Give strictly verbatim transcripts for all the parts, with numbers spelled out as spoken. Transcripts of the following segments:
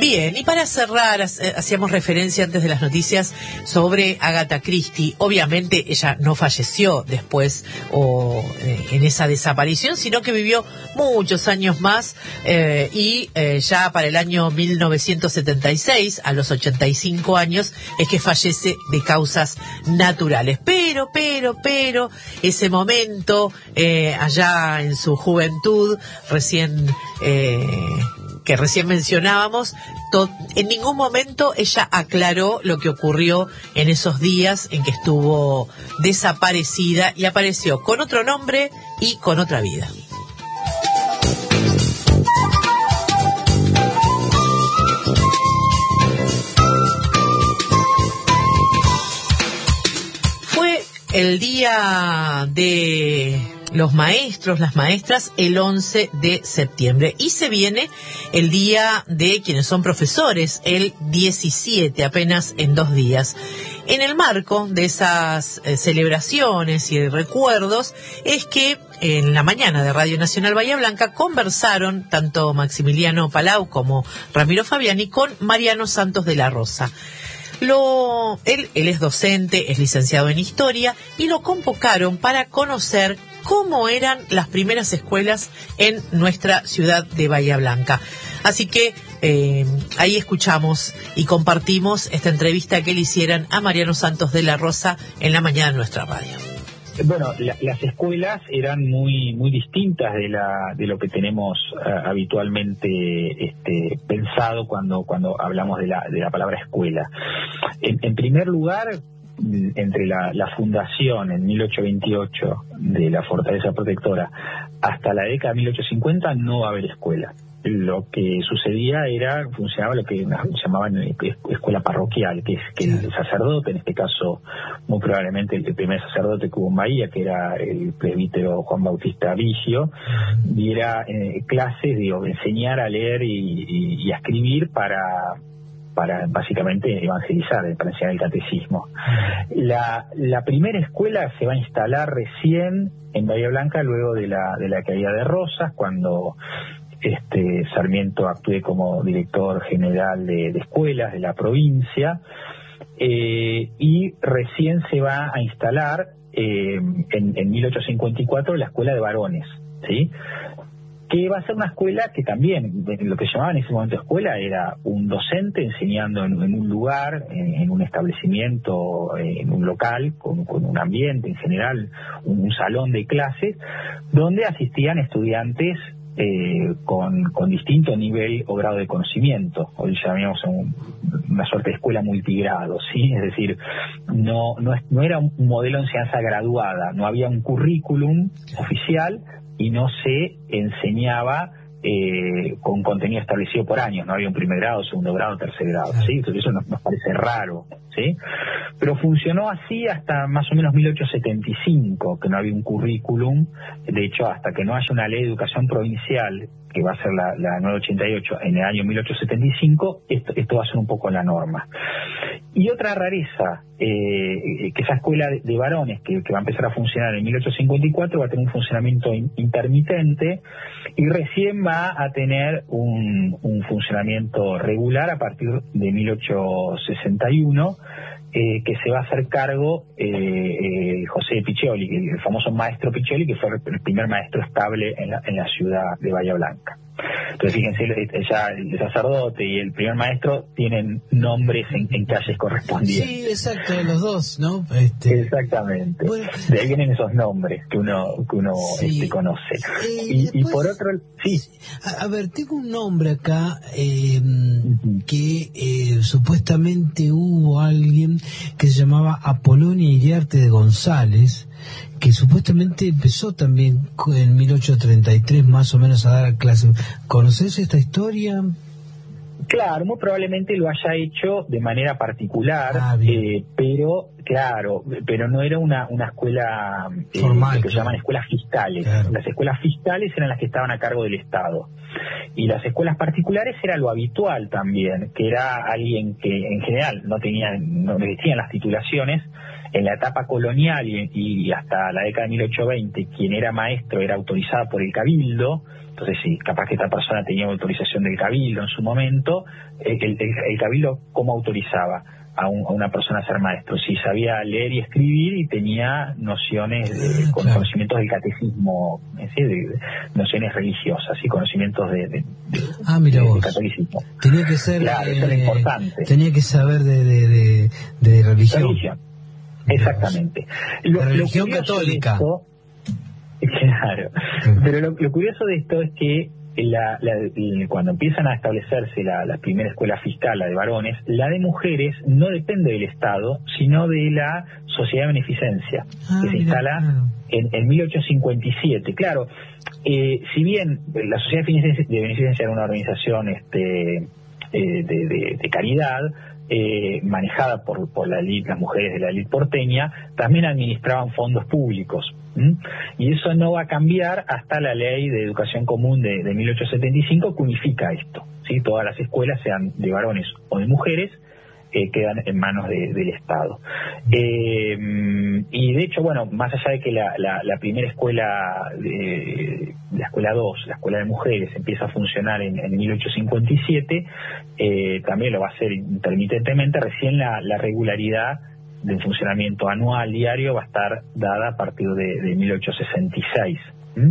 Bien, y para cerrar, hacíamos referencia antes de las noticias sobre Agatha Christie. Obviamente ella no falleció después o eh, en esa desaparición, sino que vivió muchos años más eh, y eh, ya para el año mil novecientos setenta y seis, a los ochenta y cinco años, es que fallece de causas naturales. Pero, pero, pero, ese momento, eh, allá en su juventud, recién... Eh, que recién mencionábamos, to- en ningún momento ella aclaró lo que ocurrió en esos días en que estuvo desaparecida y apareció con otro nombre y con otra vida. Fue el día de los maestros, las maestras, el once de septiembre. Y se viene el día de quienes son profesores, el diecisiete, apenas en dos días. En el marco de esas eh, celebraciones y recuerdos, es que en la mañana de Radio Nacional Bahía Blanca conversaron tanto Maximiliano Palau como Ramiro Fabiani con Mariano Santos de la Rosa. Lo, él, él es docente, es licenciado en Historia, y lo convocaron para conocer cómo eran las primeras escuelas en nuestra ciudad de Bahía Blanca. Así que eh, ahí escuchamos y compartimos esta entrevista que le hicieron a Mariano Santos de la Rosa en la mañana de nuestra radio. Bueno, la, las escuelas eran muy muy distintas de la de lo que tenemos uh, habitualmente este, pensado cuando cuando hablamos de la de la palabra escuela. En, en primer lugar, entre la, la fundación en mil ochocientos veintiocho de la Fortaleza Protectora hasta la década de mil ochocientos cincuenta no va a haber escuela. Lo que sucedía era, funcionaba lo que llamaban escuela parroquial, que es que el sacerdote, en este caso muy probablemente el primer sacerdote que hubo en Bahía, que era el presbítero Juan Bautista Vigio, diera eh, clases, digo, enseñar a leer y, y, y a escribir para... para básicamente evangelizar, para enseñar el catecismo. La, la primera escuela se va a instalar recién en Bahía Blanca luego de la, de la caída de Rosas, cuando este Sarmiento actúe como director general de, de escuelas de la provincia, eh, y recién se va a instalar eh, en, en mil ochocientos cincuenta y cuatro la escuela de varones, ¿sí?, que va a ser una escuela que también, lo que llamaban en ese momento escuela, era un docente enseñando en, en un lugar, en, en un establecimiento, en un local, con, con un ambiente en general, un, un salón de clases, donde asistían estudiantes eh, con, con distinto nivel o grado de conocimiento. Hoy llamamos un, una suerte de escuela multigrado, ¿sí? Es decir, no, no, es, no era un modelo de enseñanza graduada, no había un currículum oficial, y no se enseñaba eh, con contenido establecido por años, no había un primer grado, segundo grado, tercer grado, ¿sí? Entonces eso nos, nos parece raro, ¿sí? Pero funcionó así hasta más o menos mil ochocientos setenta y cinco, que no había un currículum. De hecho, hasta que no haya una ley de educación provincial, que va a ser la, la nueve ochenta y ocho en el año mil ochocientos setenta y cinco, esto, esto va a ser un poco la norma. Y otra rareza, eh, que esa escuela de, de varones que, que va a empezar a funcionar en mil ochocientos cincuenta y cuatro va a tener un funcionamiento in, intermitente, y recién va a tener un, un funcionamiento regular a partir de mil ochocientos sesenta y uno, eh, que se va a hacer cargo eh, eh, José Piccioli, el famoso maestro Piccioli, que fue el primer maestro estable en la, en la ciudad de Bahía Blanca. Entonces fíjense, ya el sacerdote y el primer maestro tienen nombres en, en calles correspondientes. Sí, exacto, los dos, ¿no? Este... Exactamente. Bueno, de ahí vienen esos nombres que uno que uno sí. este, conoce. Eh, y, después, y por otro, sí. A, a ver, tengo un nombre acá eh, uh-huh. que eh, supuestamente hubo alguien que se llamaba Apolonia Iriarte de González, que supuestamente empezó también en mil ochocientos treinta y tres más o menos a dar clases. ¿Conoces esta historia? Claro, muy probablemente lo haya hecho de manera particular, ah, eh, pero claro, pero no era una, una escuela eh, formal, que se claro. llaman escuelas fiscales. Claro. Las escuelas fiscales eran las que estaban a cargo del Estado. Y las escuelas particulares era lo habitual también, que era alguien que en general no tenía, no existían las titulaciones, En la etapa colonial y, y hasta la década de mil ochocientos veinte, quien era maestro era autorizado por el Cabildo. Entonces, sí, capaz que esta persona tenía autorización del Cabildo en su momento. El, el, el Cabildo, ¿cómo autorizaba a, un, a una persona a ser maestro? Si sabía leer y escribir y tenía nociones, de, con claro. conocimientos del catecismo, es decir, de, de nociones religiosas y conocimientos de, de, de, ah, mira de, vos. de catolicismo. Tenía que ser, claro, eso eh, era importante. Tenía que saber de, de, de, de religión. religión. Exactamente. Lo, la religión lo católica. Esto, claro. Mm. Pero lo, lo curioso de esto es que la, la, cuando empiezan a establecerse la, la primera escuela fiscal, la de varones, la de mujeres no depende del Estado, sino de la Sociedad de Beneficencia, ah, que se mira, instala claro. en, en mil ochocientos cincuenta y siete. Claro, eh, si bien la Sociedad de Beneficencia, de Beneficencia era una organización este, eh, de, de, de caridad, Eh, manejada por, por la elite, las mujeres de la élite porteña, también administraban fondos públicos. ¿m? Y eso no va a cambiar hasta la Ley de Educación Común de, de mil ochocientos setenta y cinco, que unifica esto. ¿sí? Todas las escuelas, sean de varones o de mujeres, eh, quedan en manos de, del Estado. Eh, y de hecho, bueno, más allá de que la, la, la primera escuela, de, la escuela dos, la escuela de mujeres, empieza a funcionar en, en mil ochocientos cincuenta y siete, eh, también lo va a hacer intermitentemente, recién la, la regularidad del funcionamiento anual diario va a estar dada a partir de, de mil ochocientos sesenta y seis. ¿Mm?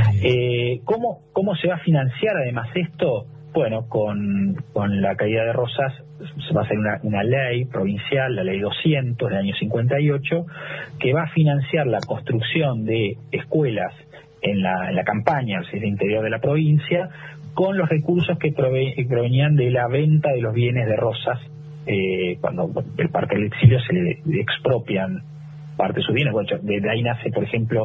Eh, ¿cómo, ¿Cómo se va a financiar además esto? Bueno, con, con la caída de Rosas se va a hacer una, una ley provincial, la ley doscientos del año cincuenta y ocho, que va a financiar la construcción de escuelas en la, en la campaña, o sea, en el interior de la provincia, con los recursos que, prove, que provenían de la venta de los bienes de Rosas, eh, cuando el parte del exilio se le, le expropian parte de sus bienes. Bueno, de, de ahí nace, por ejemplo,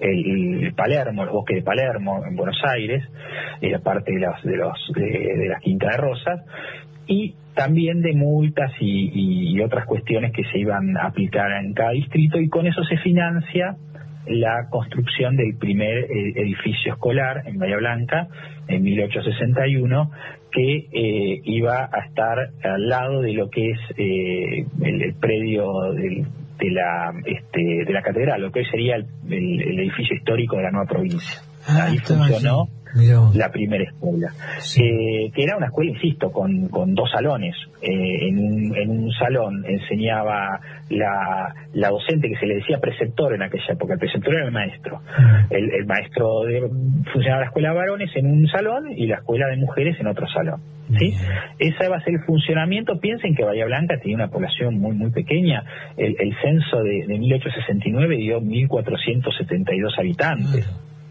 el, el Palermo, el bosque de Palermo en Buenos Aires, eh, parte de, las, de, los, de, de las quintas de Rosas, y también de multas y, y otras cuestiones que se iban a aplicar en cada distrito, y con eso se financia la construcción del primer eh, edificio escolar en Bahía Blanca en mil ochocientos sesenta y uno, que eh, iba a estar al lado de lo que es eh, el, el predio del, de la este, de la catedral, lo que hoy sería el, el, el edificio histórico de la nueva provincia. Ah, ahí funcionó allí. La primera escuela, sí. eh, que era una escuela, insisto, con, con dos salones. Eh, en, un, en un salón enseñaba la, la docente, que se le decía preceptor en aquella época. El preceptor era el maestro. El, el maestro de, funcionaba la escuela de varones en un salón y la escuela de mujeres en otro salón. ¿sí? Ese va a ser el funcionamiento. Piensen que Bahía Blanca tenía una población muy muy pequeña. El, el censo de, de mil ochocientos sesenta y nueve dio mil cuatrocientos setenta y dos habitantes.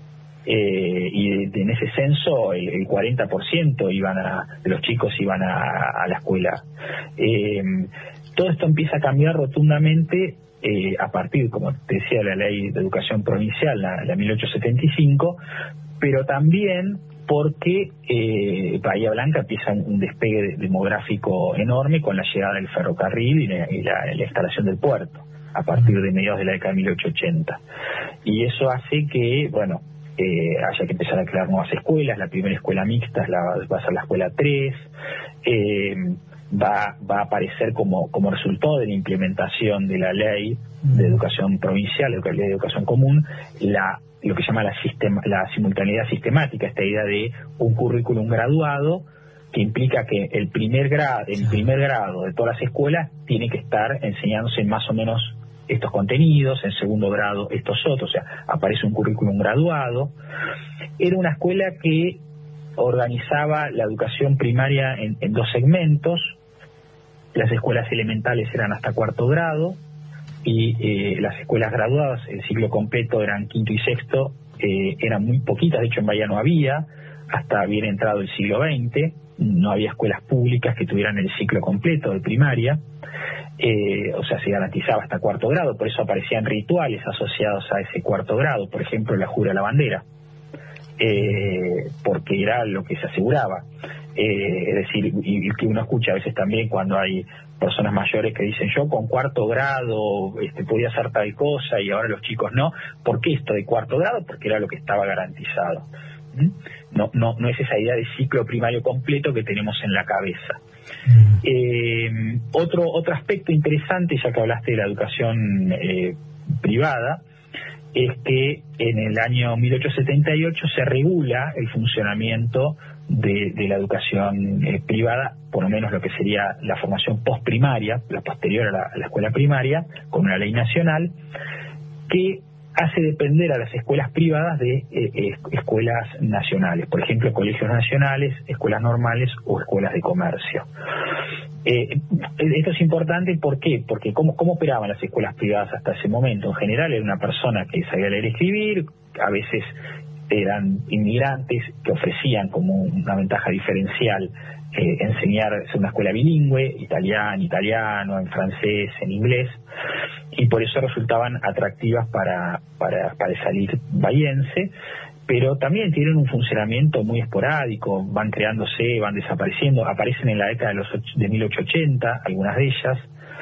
Eh, y de, en ese censo el, el cuarenta por ciento iban a, de los chicos iban a, a la escuela. Eh, todo esto empieza a cambiar rotundamente eh, a partir, como te decía, de la Ley de Educación Provincial, la, la mil ochocientos setenta y cinco, pero también porque eh, Bahía Blanca empieza un, un despegue demográfico enorme con la llegada del ferrocarril y la, y la, la instalación del puerto a partir de mediados de la década de mil ochocientos ochenta. Y eso hace que, bueno, Eh, haya que empezar a crear nuevas escuelas. La primera escuela mixta es la, va a ser la escuela tres, eh, va, va a aparecer como, como resultado de la implementación de la ley de educación provincial, la ley de educación común, la, lo que se llama la, sistema, la simultaneidad sistemática, esta idea de un currículum graduado, que implica que el primer grado, el primer grado de todas las escuelas tiene que estar enseñándose más o menos estos contenidos, en segundo grado estos otros, o sea, aparece un currículum graduado. Era una escuela que organizaba la educación primaria en, en dos segmentos. Las escuelas elementales eran hasta cuarto grado y eh, las escuelas graduadas, el ciclo completo eran quinto y sexto, eh, eran muy poquitas, de hecho en Bahía no había, hasta bien entrado el siglo veinte, no había escuelas públicas que tuvieran el ciclo completo de primaria. Eh, o sea, se garantizaba hasta cuarto grado, por eso aparecían rituales asociados a ese cuarto grado, por ejemplo, la jura a la bandera, eh, porque era lo que se aseguraba. Eh, es decir, y, y que uno escucha a veces también cuando hay personas mayores que dicen, yo con cuarto grado este, podía hacer tal cosa y ahora los chicos no. ¿Por qué esto de cuarto grado? Porque era lo que estaba garantizado. ¿Mm? No, no, no es esa idea de ciclo primario completo que tenemos en la cabeza. Mm. Eh, otro, otro aspecto interesante, ya que hablaste de la educación eh, privada, es que en el año mil ochocientos setenta y ocho se regula el funcionamiento de, de la educación eh, privada, por lo menos lo que sería la formación postprimaria, la posterior a la, a la escuela primaria, con una ley nacional que hace depender a las escuelas privadas de eh, escuelas nacionales, por ejemplo, colegios nacionales, escuelas normales o escuelas de comercio. Eh, esto es importante, ¿por qué? Porque ¿cómo, cómo operaban las escuelas privadas hasta ese momento? En general era una persona que sabía leer y escribir, a veces eran inmigrantes que ofrecían como una ventaja diferencial eh, enseñar en una escuela bilingüe, italiano, italiano, en francés, en inglés, y por eso resultaban atractivas para, para, para el salir bahiense, pero también tienen un funcionamiento muy esporádico, van creándose, van desapareciendo, aparecen en la década de, los, de mil ochocientos ochenta, algunas de ellas,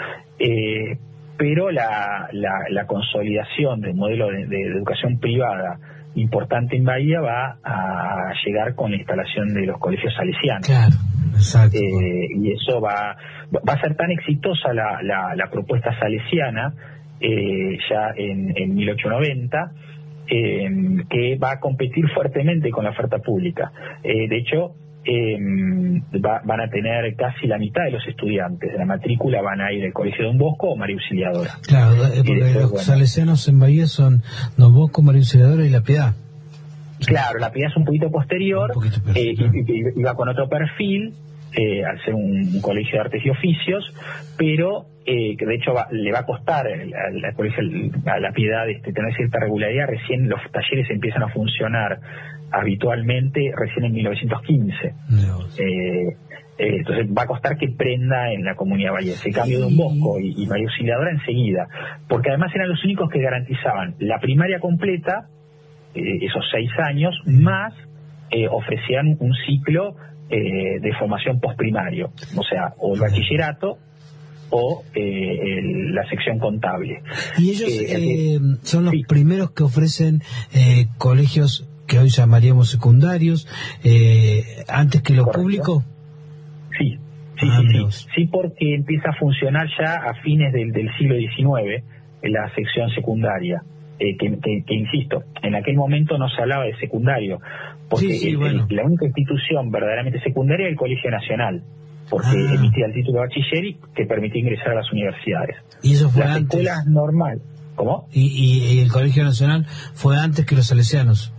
eh, pero la, la, la consolidación del modelo de, de educación privada importante en Bahía va a llegar con la instalación de los colegios salesianos. Claro, exacto. Eh, y eso va, va a ser tan exitosa la, la, la propuesta salesiana eh, ya en, en mil ochocientos noventa, eh, que va a competir fuertemente con la oferta pública. Eh, de hecho, eh, va, van a tener casi la mitad de los estudiantes de la matrícula van a ir al Colegio Don Bosco o María Auxiliadora. Claro, eh, porque después, los bueno, salesianos en Bahía son Don Bosco, María Auxiliadora y La Piedad. Claro, La Piedad es un poquito posterior, un poquito eh, y, y va con otro perfil, eh, al ser un, un colegio de artes y oficios, pero eh, que de hecho va, le va a costar al, al colegio, a La Piedad, este, tener cierta regularidad. Recién los talleres empiezan a funcionar habitualmente recién en mil novecientos quince. Eh, eh, entonces va a costar que prenda en la comunidad bahiense. En cambio, Don Bosco y, y María Auxiliadora enseguida, porque además eran los únicos que garantizaban la primaria completa, eh, esos seis años, más eh, ofrecían un ciclo eh, de formación postprimario, o sea, o el bachillerato o eh, el, la sección contable. Y ellos eh, eh, son los sí. primeros que ofrecen eh, colegios que hoy llamaríamos secundarios, eh, antes que lo Correcto. Público. Sí, sí, ah, sí, sí, sí, porque empieza a funcionar ya a fines del, del siglo diecinueve en la sección secundaria, eh, que, que, que insisto, en aquel momento no se hablaba de secundario, porque sí, sí, el, bueno. el, la única institución verdaderamente secundaria era el Colegio Nacional, porque ah. emitía el título de bachiller y que permitía ingresar a las universidades. Y eso fue las antes. escuelas normal, ¿cómo? Y, y, y el Colegio Nacional fue antes que los salesianos.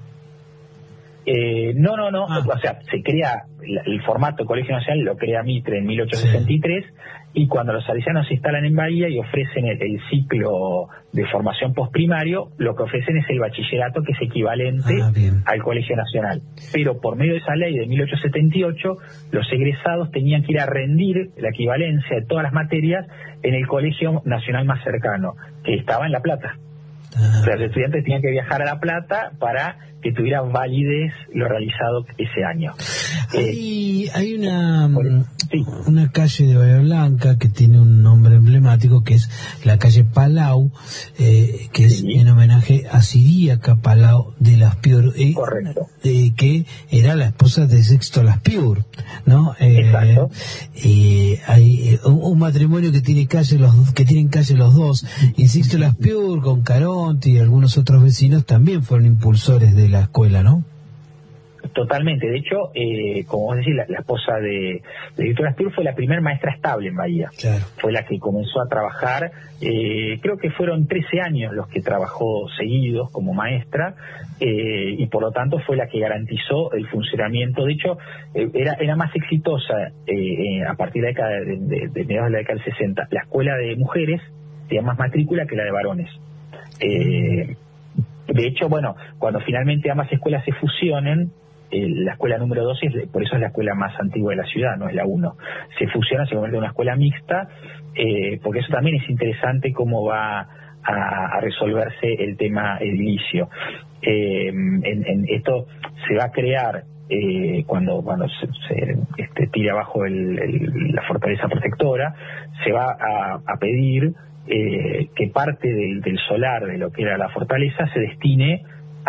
Eh, no, no, no, ah. o sea, se crea el, el formato Colegio Nacional, lo crea Mitre en mil ochocientos sesenta y tres, sí. Y cuando los salesianos se instalan en Bahía y ofrecen el, el ciclo de formación postprimario, lo que ofrecen es el bachillerato, que es equivalente ah, al Colegio Nacional. Pero por medio de esa ley de mil ochocientos setenta y ocho, los egresados tenían que ir a rendir la equivalencia de todas las materias en el Colegio Nacional más cercano, que estaba en La Plata. ah. O sea, los estudiantes tenían que viajar a La Plata para que tuviera validez lo realizado ese año. Hay, eh, hay una, sí. una calle de Bahía Blanca que tiene un nombre emblemático, que es la calle Palau, eh, que es sí. en homenaje a Siríaca Palau de Laspiur, eh, Correcto. Eh, que era la esposa de Sixto Laspiur, ¿no? Eh, Exacto. Eh, hay un, un matrimonio que tiene calle los que tienen calle los dos, y Sixto Laspiur con Caronte y algunos otros vecinos también fueron impulsores de la escuela, ¿no? Totalmente. De hecho, eh, como vos decís, la, la esposa de, de Víctor Laspiur fue la primera maestra estable en Bahía. Claro. Fue la que comenzó a trabajar, eh, creo que fueron trece años los que trabajó seguidos como maestra, eh, y por lo tanto fue la que garantizó el funcionamiento. De hecho, eh, era, era más exitosa eh, a partir de, la década de, de, de mediados de la década del sesenta. La escuela de mujeres tenía más matrícula que la de varones. Eh, de hecho, bueno, cuando finalmente ambas escuelas se fusionen, Eh, la escuela número dos, es, por eso es la escuela más antigua de la ciudad, no es la uno. Se fusiona, se convierte en una escuela mixta, eh, porque eso también es interesante cómo va a, a resolverse el tema edilicio. Eh, en, en esto se va a crear, eh, cuando cuando se, se este, tire abajo el, el, la fortaleza protectora, se va a, a pedir eh, que parte del, del solar de lo que era la fortaleza se destine a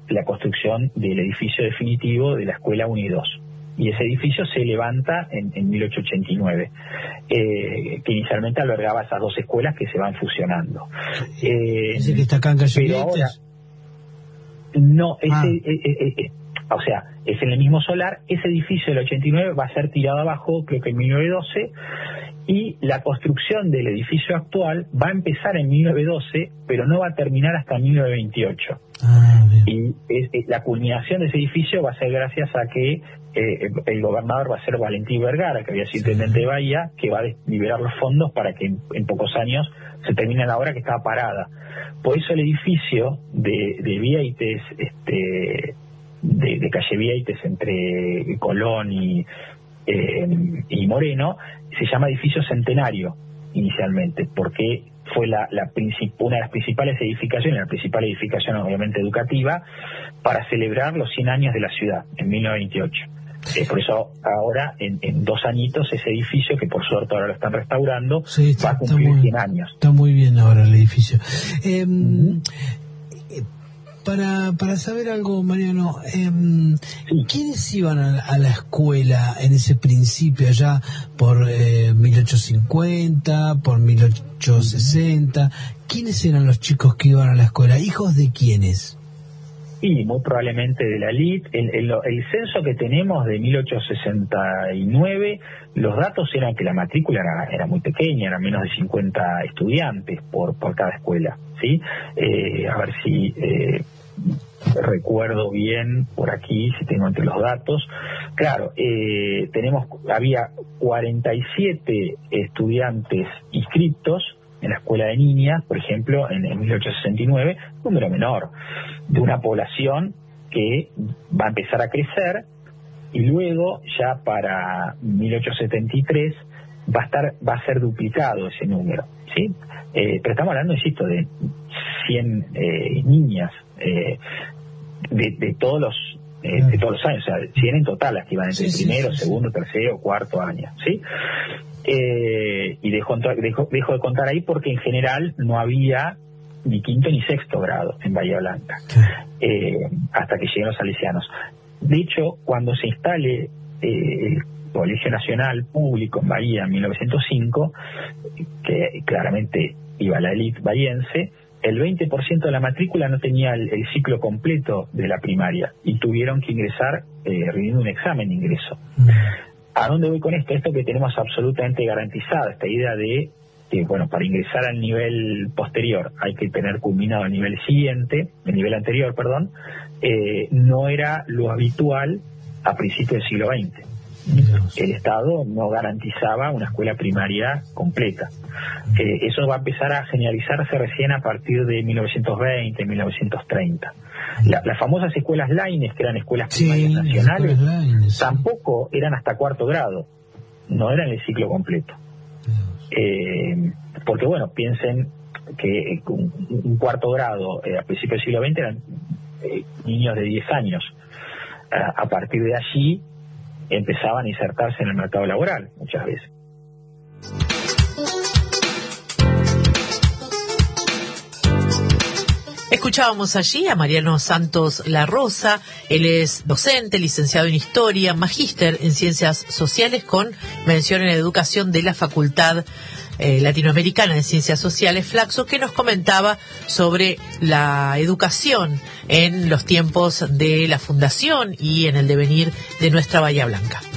la construcción del edificio definitivo de la escuela uno y dos. Y ese edificio se levanta en, en mil ochocientos ochenta y nueve, eh, que inicialmente albergaba esas dos escuelas que se van fusionando. Eh, ¿Ese que está acá en Calle pero ahora, Vietes? no, ese, Ah. eh, eh, eh, o sea, es en el mismo solar. Ese edificio del ochenta y nueve va a ser tirado abajo, creo que en mil novecientos doce, y la construcción del edificio actual va a empezar en mil novecientos doce, pero no va a terminar hasta mil novecientos veintiocho. Ah, bien. Y es, es, la culminación de ese edificio va a ser gracias a que eh, el gobernador va a ser Valentín Vergara, que había sido intendente de Bahía, que va a liberar los fondos para que en, en pocos años se termine la obra que estaba parada. Por eso el edificio de, de Vieites, este, de, de calle Vieites, entre Colón y, eh, y Moreno, se llama edificio Centenario inicialmente, porque fue la, la princip- una de las principales edificaciones, la principal edificación obviamente educativa, para celebrar los cien años de la ciudad, en mil novecientos veintiocho. Eh, por eso ahora, en, en dos añitos, ese edificio, que por suerte ahora lo están restaurando, Sí, está, va a cumplir muy, cien años. Está muy bien ahora el edificio. Eh, Uh-huh. eh, para, para saber algo, Mariano, eh, Sí. ¿quiénes iban a, a la escuela en ese principio, allá por eh, mil ochocientos cincuenta, por mil ochocientos sesenta? ¿Quiénes eran los chicos que iban a la escuela? ¿Hijos de quiénes? Y muy probablemente de la elite. El, el, el censo que tenemos de mil ochocientos sesenta y nueve, los datos eran que la matrícula era, era muy pequeña, eran menos de cincuenta estudiantes por, por cada escuela, ¿sí? Eh, a ver si eh, recuerdo bien por aquí, si tengo entre los datos. Claro, eh, tenemos había cuarenta y siete estudiantes inscriptos en la escuela de niñas, por ejemplo, en, en mil ochocientos sesenta y nueve, número menor, de una población que va a empezar a crecer, y luego ya para mil ochocientos setenta y tres va a estar va a ser duplicado ese número, ¿sí? Eh, pero estamos hablando, insisto, de cien eh, niñas eh, de, de todos los eh, de todos los años, o sea, cien en total, las que iban entre Sí, primero, sí, sí, segundo, tercero, cuarto año, ¿sí? Eh, y dejo, dejo, dejo de contar ahí porque en general no había ni quinto ni sexto grado en Bahía Blanca, eh, hasta que llegaron los salesianos. De hecho, cuando se instale eh, el Colegio Nacional Público en Bahía en mil novecientos cinco, que claramente iba a la élite bahiense, el veinte por ciento de la matrícula no tenía el, el ciclo completo de la primaria y tuvieron que ingresar eh, rindiendo un examen de ingreso. ¿A dónde voy con esto? Esto que tenemos absolutamente garantizado, esta idea de que, bueno, para ingresar al nivel posterior hay que tener culminado el nivel siguiente, el nivel anterior, perdón, eh, no era lo habitual a principios del siglo veinte. Dios. El Estado no garantizaba una escuela primaria completa. Eh, eso va a empezar a generalizarse recién a partir de mil novecientos veinte, mil novecientos treinta. La, las famosas escuelas Laines, que eran escuelas primarias sí, nacionales, Laines, tampoco sí. eran hasta cuarto grado, no eran el ciclo completo. Eh, porque, bueno, piensen que un, un cuarto grado eh, a principios del siglo veinte eran eh, niños de diez años. A, a partir de allí empezaban a insertarse en el mercado laboral muchas veces. Escuchábamos allí a Mariano Santos La Rosa. Él es docente, licenciado en Historia, magíster en Ciencias Sociales con mención en Educación de la Facultad eh, Latinoamericana de Ciencias Sociales, Flaxo, que nos comentaba sobre la educación en los tiempos de la fundación y en el devenir de nuestra Bahía Blanca.